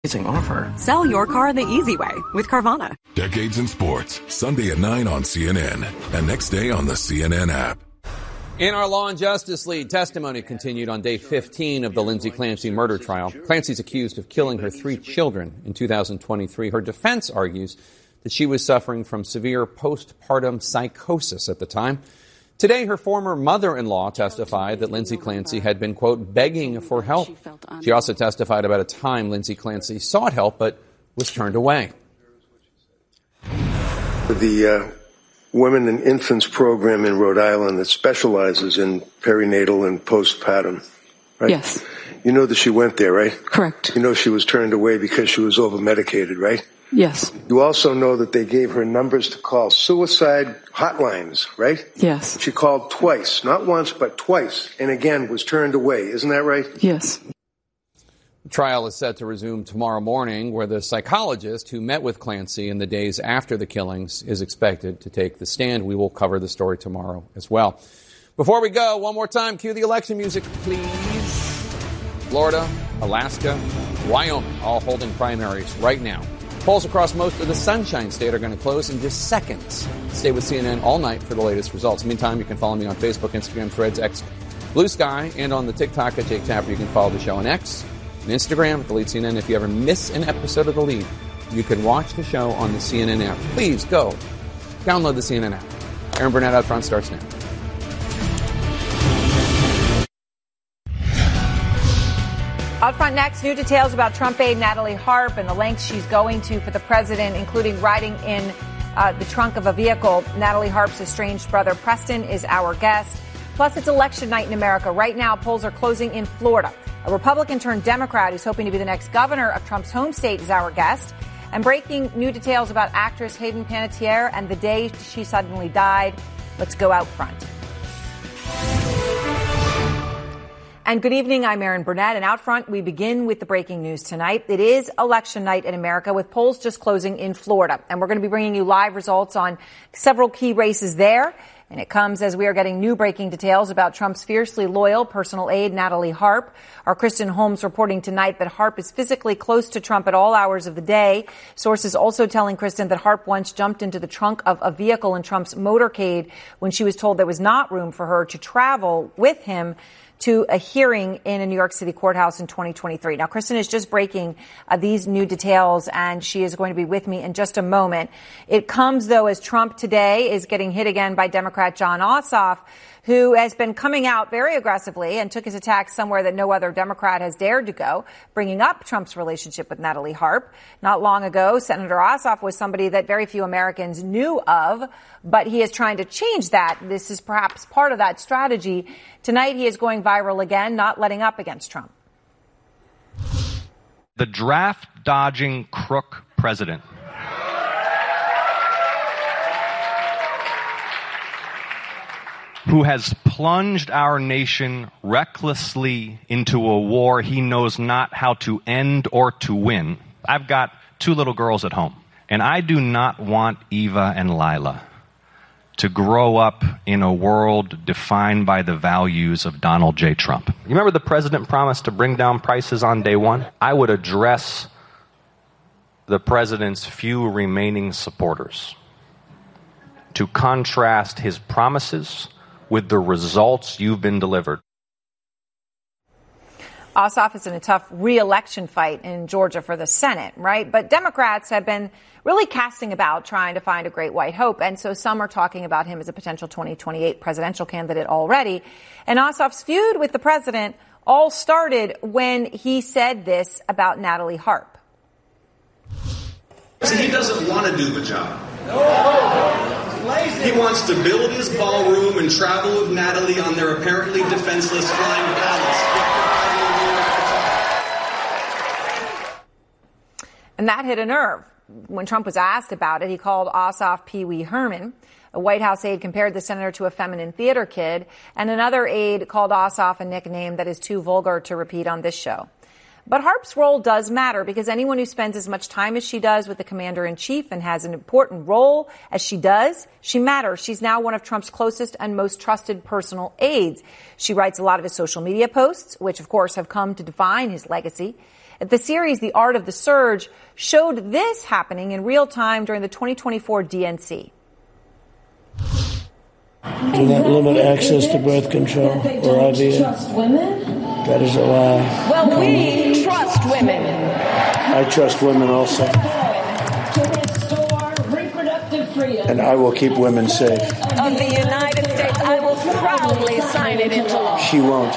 Offer. Sell your car the easy way with Carvana. Decades in Sports, Sunday at 9 on CNN and next day on the CNN app. In our Law and Justice League, testimony continued on day 15 of the Lindsay Clancy murder trial. Clancy's accused of killing her 3 children in 2023. Her defense argues that she was suffering from severe postpartum psychosis at the time. Today, her former mother-in-law testified that Lindsay Clancy had been, quote, begging for help. She also testified about a time Lindsay Clancy sought help but was turned away. The Women and Infants program in Rhode Island that specializes in perinatal and postpartum, right? Yes. You know that she went there, right? Correct. You know she was turned away because she was over-medicated, right? Yes. You also know that they gave her numbers to call suicide hotlines, right? Yes. She called twice, not once, but twice, and again was turned away. Isn't that right? Yes. The trial is set to resume tomorrow morning, where the psychologist who met with Clancy in the days after the killings is expected to take the stand. We will cover the story tomorrow as well. Before we go, one more time, cue the election music, please. Florida, Alaska, Wyoming, all holding primaries right now. Polls across most of the Sunshine State are going to close in just seconds. Stay with CNN all night for the latest results. Meantime, you can follow me on Facebook, Instagram, Threads, X, Blue Sky, and on the TikTok at Jake Tapper. You can follow the show on X and Instagram at The Lead CNN. If you ever miss an episode of The Lead, you can watch the show on the CNN app. Please go download the CNN app. Aaron Burnett Out Front starts now. Out front next, new details about Trump aide Natalie Harp and the lengths she's going to for the president, including riding in the trunk of a vehicle. Natalie Harp's estranged brother, Preston, is our guest. Plus, it's election night in America. Right now, polls are closing in Florida. A Republican turned Democrat who's hoping to be the next governor of Trump's home state is our guest. And breaking new details about actress Hayden Panettiere and the day she suddenly died. Let's go out front. And good evening, I'm Aaron Burnett, and out front we begin with the breaking news tonight. It is election night in America with polls just closing in Florida, and we're going to be bringing you live results on several key races there. And it comes as we are getting new breaking details about Trump's fiercely loyal personal aide, Natalie Harp. Our Kristen Holmes reporting tonight that Harp is physically close to Trump at all hours of the day. Sources also telling Kristen that Harp once jumped into the trunk of a vehicle in Trump's motorcade when she was told there was not room for her to travel with him to a hearing in a New York City courthouse in 2023. Now, Kristen is just breaking these new details, and she is going to be with me in just a moment. It comes, though, as Trump today is getting hit again by Democrat Jon Ossoff, who has been coming out very aggressively and took his attack somewhere that no other Democrat has dared to go, bringing up Trump's relationship with Natalie Harp. Not long ago, Senator Ossoff was somebody that very few Americans knew of, but he is trying to change that. This is perhaps part of that strategy. Tonight, he is going viral again, not letting up against Trump. The draft-dodging crook president who has plunged our nation recklessly into a war he knows not how to end or to win. I've got 2 little girls at home, and I do not want Eva and Lila to grow up in a world defined by the values of Donald J. Trump. You remember the president promised to bring down prices on day one? I would address the president's few remaining supporters to contrast his promises with the results you've been delivered. Ossoff is in a tough re-election fight in Georgia for the Senate, right? But Democrats have been really casting about trying to find a great white hope. And so some are talking about him as a potential 2028 presidential candidate already. And Ossoff's feud with the president all started when he said this about Natalie Harp. See, he doesn't want to do the job. He wants to build his ballroom and travel with Natalie on their apparently defenseless flying palace. And that hit a nerve. When Trump was asked about it, he called Ossoff Pee Wee Herman. A White House aide compared the senator to a feminine theater kid, and another aide called Ossoff a nickname that is too vulgar to repeat on this show. But Harp's role does matter because anyone who spends as much time as she does with the commander-in-chief and has an important role as she does, she matters. She's now one of Trump's closest and most trusted personal aides. She writes a lot of his social media posts, which of course have come to define his legacy. The series, The Art of the Surge, showed this happening in real time during the 2024 DNC. Do not limit access to birth control or IVF. Trust women? That is a lie. Well, we trust women. I trust women also. To restore reproductive freedom. And I will keep women safe. Of the United States, I will proudly sign it into law. She won't.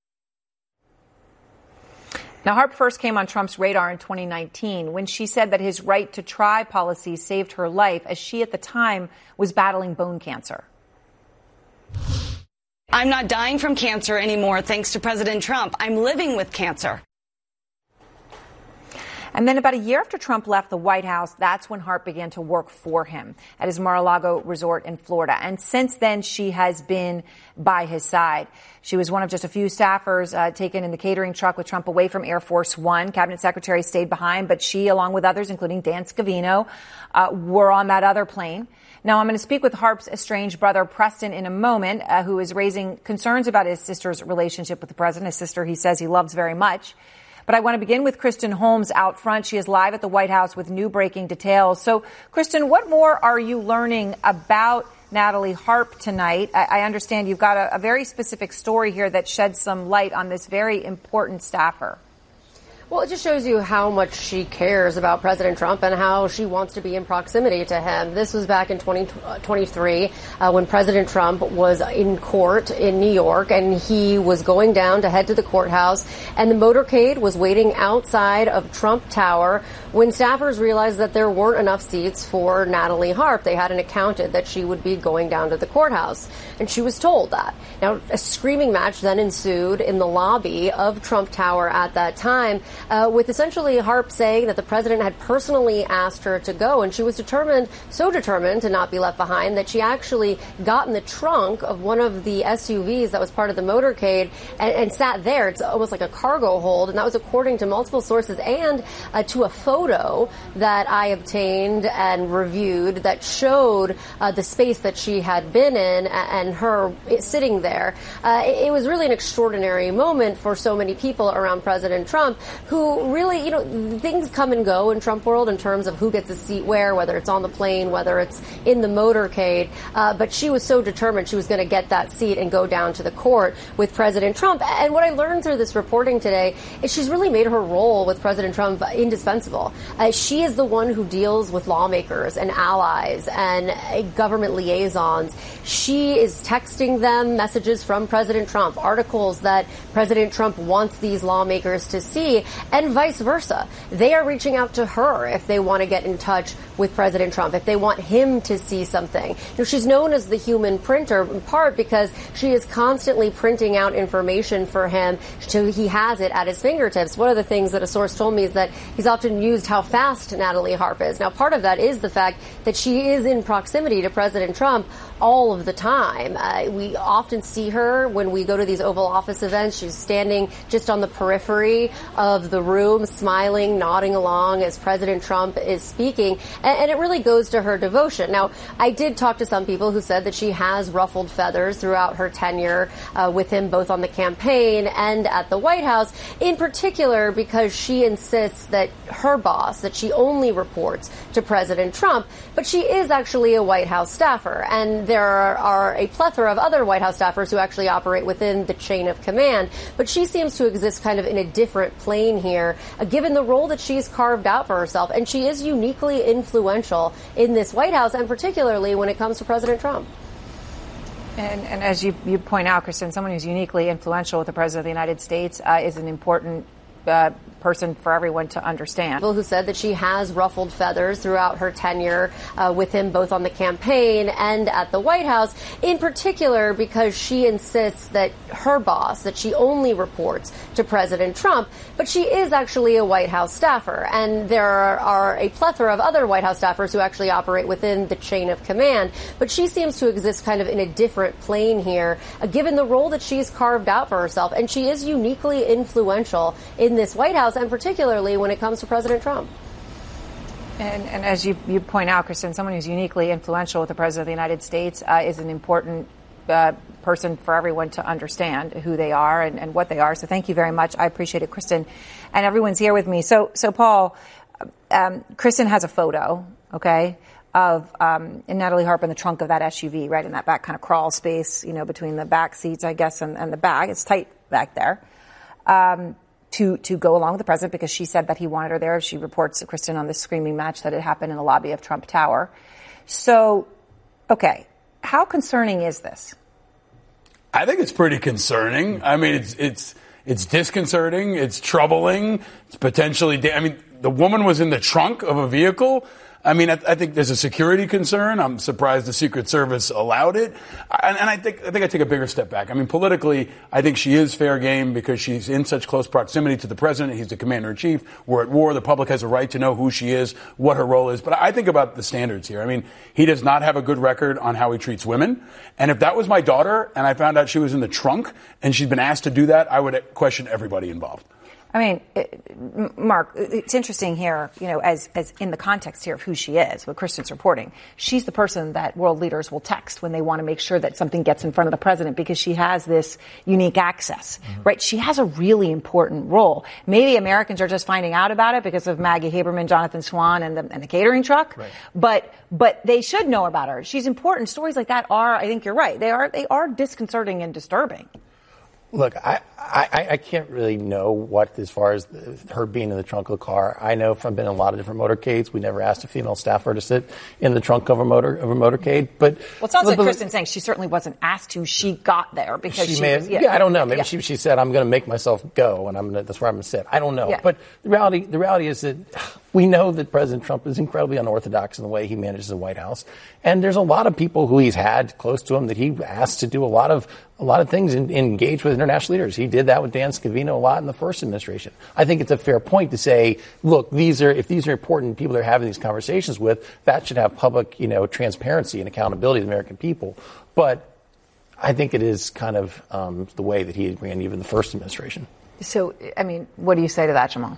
Now, Harp first came on Trump's radar in 2019 when she said that his right to try policy saved her life as she at the time was battling bone cancer. I'm not dying from cancer anymore thanks to President Trump. I'm living with cancer. And then about a year after Trump left the White House, that's when Harp began to work for him at his Mar-a-Lago resort in Florida. And since then, she has been by his side. She was one of just a few staffers taken in the catering truck with Trump away from Air Force One. Cabinet Secretary stayed behind, but she, along with others, including Dan Scavino, were on that other plane. Now, I'm going to speak with Harp's estranged brother, Preston, in a moment, who is raising concerns about his sister's relationship with the president, a sister he says he loves very much. But I want to begin with Kristen Holmes out front. She is live at the White House with new breaking details. So, Kristen, what more are you learning about Natalie Harp tonight? I understand you've got a very specific story here that sheds some light on this very important staffer. Well, it just shows you how much she cares about President Trump and how she wants to be in proximity to him. This was back in 2023 when President Trump was in court in New York, and he was going down to head to the courthouse, and the motorcade was waiting outside of Trump Tower when staffers realized that there weren't enough seats for Natalie Harp. They hadn't accounted that she would be going down to the courthouse, and she was told that. Now, a screaming match then ensued in the lobby of Trump Tower at that time, with essentially Harp saying that the president had personally asked her to go, and she was so determined to not be left behind that she actually got in the trunk of one of the SUVs that was part of the motorcade and sat there. It's almost like a cargo hold, and that was according to multiple sources and to a photo that I obtained and reviewed that showed the space that she had been in and her sitting there. It was really an extraordinary moment for so many people around President Trump, who really, things come and go in Trump world in terms of who gets a seat where, whether it's on the plane, whether it's in the motorcade. But she was so determined she was going to get that seat and go down to the court with President Trump. And what I learned through this reporting today is she's really made her role with President Trump indispensable. She is the one who deals with lawmakers and allies and government liaisons. She is texting them messages from President Trump, articles that President Trump wants these lawmakers to see, and vice versa. They are reaching out to her if they want to get in touch with President Trump, if they want him to see something. She's known as the human printer in part because she is constantly printing out information for him so he has it at his fingertips. One of the things that a source told me is that he's often used how fast Natalie Harp is. Now, part of that is the fact that she is in proximity to President Trump all of the time. We often see her when we go to these Oval Office events. She's standing just on the periphery of the room, smiling, nodding along as President Trump is speaking. And it really goes to her devotion. Now, I did talk to some people who said that she has ruffled feathers throughout her tenure with him, both on the campaign and at the White House, in particular because she insists that her boss, that she only reports to President Trump, but she is actually a White House staffer. And there are a plethora of other White House staffers who actually operate within the chain of command. But she seems to exist kind of in a different plane here, given the role that she's carved out for herself. And she is uniquely influential in this White House, and particularly when it comes to President Trump. And as you point out, Kristen, someone who's uniquely influential with the President of the United States is an important person for everyone to understand. People who said that she has ruffled feathers throughout her tenure with him, both on the campaign and at the White House, in particular because she insists that her boss, that she only reports to President Trump, but she is actually a White House staffer. And there are a plethora of other White House staffers who actually operate within the chain of command. But she seems to exist kind of in a different plane here, given the role that she's carved out for herself. And she is uniquely influential in this White House, House, and particularly when it comes to President Trump. And as you point out, Kristen, someone who's uniquely influential with the President of the United States is an important person for everyone to understand who they are and what they are. So thank you very much. I appreciate it, Kristen. And everyone's here with me. So Paul, Kristen has a photo, okay, of Natalie Harp in the trunk of that SUV, right in that back kind of crawl space, between the back seats, I guess, and the back. It's tight back there. To go along with the president because she said that he wanted her there. She reports, Kristen, on this screaming match that had happened in the lobby of Trump Tower. So, okay, how concerning is this? I think it's pretty concerning. I mean, it's disconcerting. It's troubling. It's potentially. The woman was in the trunk of a vehicle. I mean, I think there's a security concern. I'm surprised the Secret Service allowed it. And I think I take a bigger step back. I mean, politically, I think she is fair game because she's in such close proximity to the president. He's the commander-in-chief. We're at war. The public has a right to know who she is, what her role is. But I think about the standards here. I mean, he does not have a good record on how he treats women. And if that was my daughter and I found out she was in the trunk and she'd been asked to do that, I would question everybody involved. I mean, Mark, it's interesting here, as in the context here of who she is, what Kristen's reporting. She's the person that world leaders will text when they want to make sure that something gets in front of the president because she has this unique access, right? She has a really important role. Maybe Americans are just finding out about it because of Maggie Haberman, Jonathan Swan, and the catering truck. Right. But they should know about her. She's important. Stories like that are, I think you're right, they are disconcerting and disturbing. Look, I can't really know what, as far as her being in the trunk of the car. I know from being in a lot of different motorcades, we never asked a female staffer to sit in the trunk of a motorcade. But well, it sounds like Kristen's saying she certainly wasn't asked to. She got there because she may have, I don't know. Maybe she said, "I'm going to make myself go, and that's where I'm going to sit." I don't know. Yeah. But the reality is that we know that President Trump is incredibly unorthodox in the way he manages the White House, and there's a lot of people who he's had close to him that he asked to do a lot of things and engage with international leaders. He did that with Dan Scavino a lot in the first administration. I think it's a fair point to say, look, if these are important people they're having these conversations with, that should have public, transparency and accountability to the American people. But I think it is kind of the way that he ran even the first administration. So, I mean, what do you say to that, Jamal?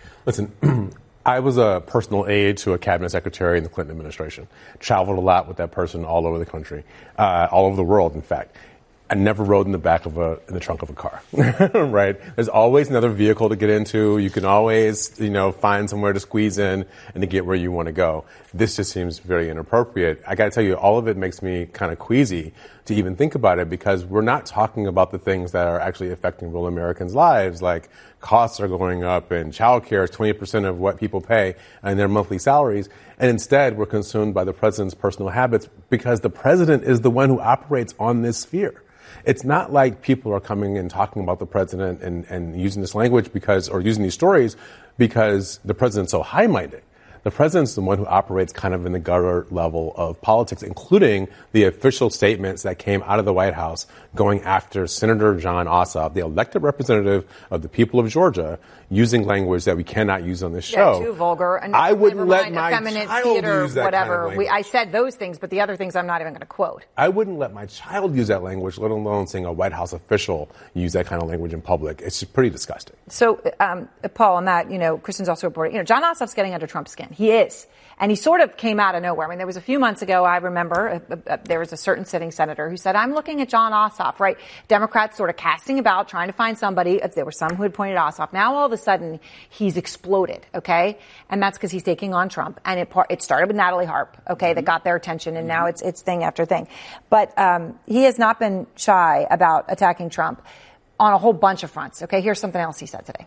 Listen, I was a personal aide to a cabinet secretary in the Clinton administration. Traveled a lot with that person all over the country, all over the world, in fact. I never rode in the back of in the trunk of a car, right? There's always another vehicle to get into. You can always, find somewhere to squeeze in and to get where you want to go. This just seems very inappropriate. I got to tell you, all of it makes me kind of queasy to even think about it because we're not talking about the things that are actually affecting real Americans' lives, like costs are going up and childcare is 20% of what people pay in their monthly salaries. And instead, we're consumed by the president's personal habits because the president is the one who operates on this sphere. It's not like people are coming and talking about the president and using this language or using these stories because the president's so high-minded. The president's the one who operates kind of in the gutter level of politics, including the official statements that came out of the White House going after Senator Jon Ossoff, the elected representative of the people of Georgia, using language that we cannot use on this show. Yeah, too vulgar. And I wouldn't let my effeminate child theater, use that whatever. kind of language. I said those things, but the other things I'm not even going to quote. I wouldn't let my child use that language, let alone seeing a White House official use that kind of language in public. It's just pretty disgusting. So, Paul, on that, Kristen's also reporting, Jon Ossoff's getting under Trump's skin. He is. And he sort of came out of nowhere. I mean, there was a few months ago, I remember, there was a certain sitting senator who said, I'm looking at Jon Ossoff, right? Democrats sort of casting about, trying to find somebody. There were some who had pointed Ossoff. Now, all of a sudden, he's exploded, okay? And that's because he's taking on Trump. And it started with Natalie Harp, okay, that got their attention, and now it's thing after thing. But he has not been shy about attacking Trump on a whole bunch of fronts, okay? Here's something else he said today.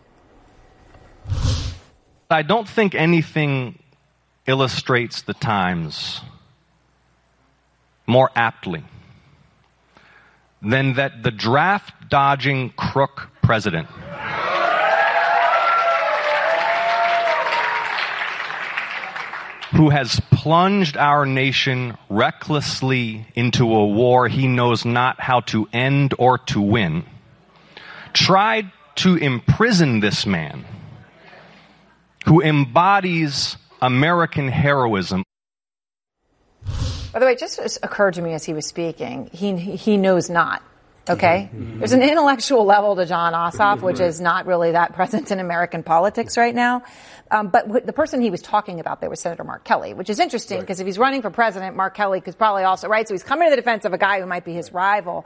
I don't think anything illustrates the times more aptly than that the draft-dodging crook president who has plunged our nation recklessly into a war he knows not how to end or to win, tried to imprison this man who embodies American heroism. By the way, it just occurred to me as he was speaking, he knows not Okay? Mm-hmm. There's an intellectual level to Jon Ossoff, which is not really that present in American politics right now. But the person he was talking about there was Senator Mark Kelly, which is interesting because if he's running for president, Mark Kelly could probably also, right? So he's coming to the defense of a guy who might be his rival.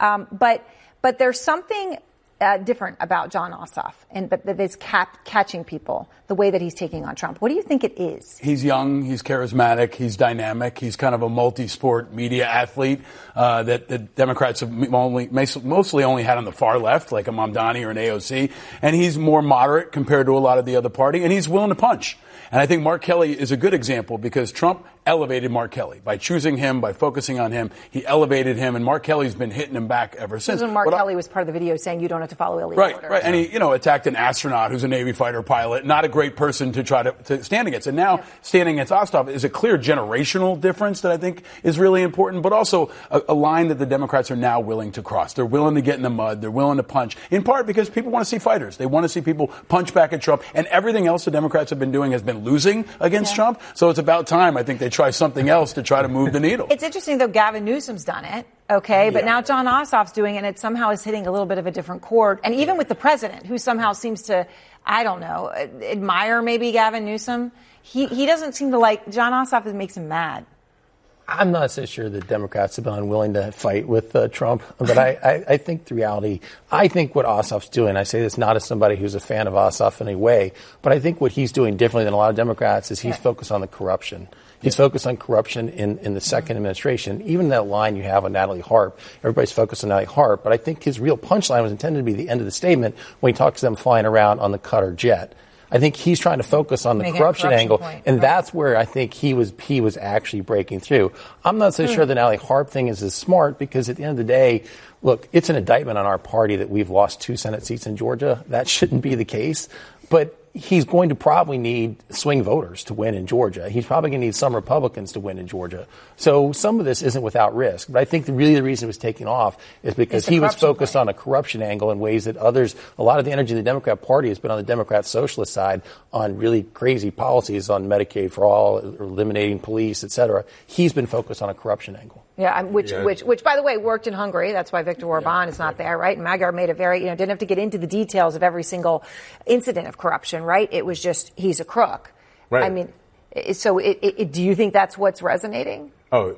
But there's something different about Jon Ossoff, but that is catching people the way that he's taking on Trump. What do you think it is? He's young, he's charismatic, he's dynamic, he's kind of a multi-sport media athlete that the Democrats have mostly only had on the far left, like a Mamdani or an AOC, and he's more moderate compared to a lot of the other party, and he's willing to punch. And I think Mark Kelly is a good example because Trump elevated Mark Kelly. By choosing him, by focusing on him, he elevated him, and Mark Kelly's been hitting him back ever since. Mark Kelly was part of the video saying you don't have to follow illegal orders. Right. And he, attacked an astronaut who's a Navy fighter pilot. Not a great person to try to stand against. And now standing against Ossoff is a clear generational difference that I think is really important, but also a line that the Democrats are now willing to cross. They're willing to get in the mud. They're willing to punch, in part because people want to see fighters. They want to see people punch back at Trump. And everything else the Democrats have been doing has been losing against Trump. So it's about time, I think, they try something else to try to move the needle. It's interesting, though, Gavin Newsom's done it, okay? But now Jon Ossoff's doing it, and it somehow is hitting a little bit of a different chord. And even with the president, who somehow seems to, I don't know, admire maybe Gavin Newsom, he doesn't seem to like, Jon Ossoff makes him mad. I'm not so sure that Democrats have been unwilling to fight with Trump, but I think the reality, I think what Ossoff's doing, I say this not as somebody who's a fan of Ossoff in any way, but I think what he's doing differently than a lot of Democrats is he's focused on the corruption. He's focused on corruption in the second administration. Even that line you have on Natalie Harp, everybody's focused on Natalie Harp, but I think his real punchline was intended to be the end of the statement when he talks to them flying around on the Qatar jet. I think he's trying to focus on the corruption angle, and that's where I think he was actually breaking through. I'm not so sure the Natalie Harp thing is as smart because at the end of the day, look, it's an indictment on our party that we've lost 2 Senate seats in Georgia. That shouldn't be the case, but he's going to probably need swing voters to win in Georgia. He's probably going to need some Republicans to win in Georgia. So some of this isn't without risk. But I think the reason it was taking off is because he was focused on a corruption angle in ways that others, a lot of the energy of the Democrat Party has been on the Democrat socialist side on really crazy policies on Medicaid for all, eliminating police, et cetera. He's been focused on a corruption angle. Yeah, which, by the way, worked in Hungary. That's why Viktor Orban is not there, right? And Magyar made it very, didn't have to get into the details of every single incident of corruption, right? It was just, he's a crook. Right. I mean, so do you think that's what's resonating?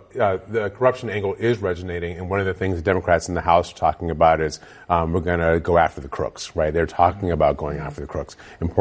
The corruption angle is resonating, and one of the things the Democrats in the House are talking about is we're going to go after the crooks, right? They're talking about going after the crooks,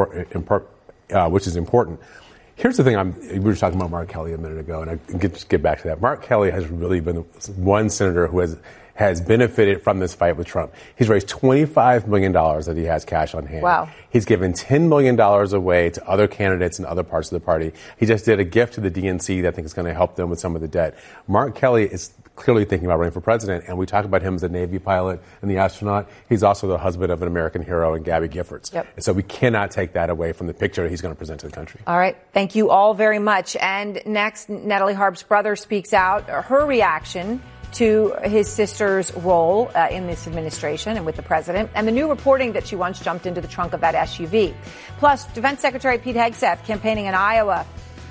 which is important. Here's the thing, we were talking about Mark Kelly a minute ago, and I get back to that. Mark Kelly has really been one senator who has benefited from this fight with Trump. He's raised $25 million that he has cash on hand. Wow. He's given $10 million away to other candidates in other parts of the party. He just did a gift to the DNC that I think is going to help them with some of the debt. Mark Kelly is clearly thinking about running for president, and we talk about him as a Navy pilot and the astronaut. He's also the husband of an American hero in Gabby Giffords. Yep. And so we cannot take that away from the picture that he's going to present to the country. All right. Thank you all very much. And next, Natalie Harp's brother speaks out, her reaction to his sister's role in this administration and with the president, and the new reporting that she once jumped into the trunk of that SUV. Plus, Defense Secretary Pete Hegseth campaigning in Iowa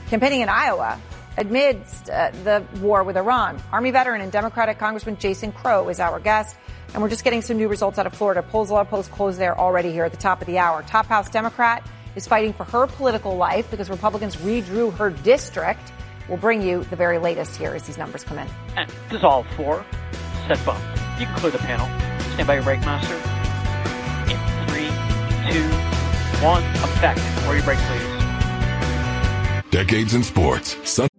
amidst the war with Iran. Army veteran and Democratic Congressman Jason Crow is our guest, and we're just getting some new results out of Florida. A lot of polls closed there already here at the top of the hour. Top House Democrat is fighting for her political life because Republicans redrew her district. We'll bring you the very latest here as these numbers come in. And dissolve 4. Set bump. You can clear the panel. Stand by your brake master. In 3, 2, 1. Effect. Or your brake, please. Decades in sports.